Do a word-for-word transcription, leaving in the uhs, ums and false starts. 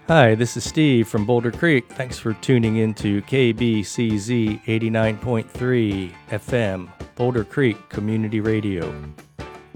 Hi, this is Steve from Boulder Creek. Thanks for tuning in to K B C Z eighty-nine point three F M, Boulder Creek Community Radio.